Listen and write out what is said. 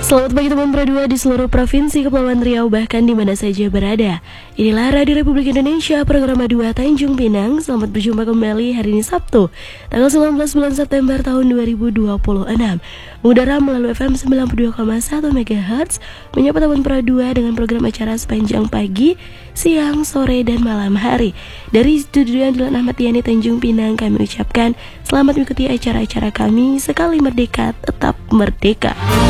Selamat pagi teman Pro2 di seluruh provinsi Kepulauan Riau bahkan di mana saja berada. Inilah Radio Republik Indonesia, program 2 Tanjung Pinang. Selamat berjumpa kembali hari ini Sabtu, tanggal 19 bulan September tahun 2026. Mengudara melalui FM 92,1 MHz, menyapa teman Pro2 dengan program acara sepanjang pagi, siang, sore, dan malam hari. Dari studio Andalan Ahmad Yani Tanjung Pinang, kami ucapkan selamat mengikuti acara-acara kami. Sekali merdeka, tetap merdeka.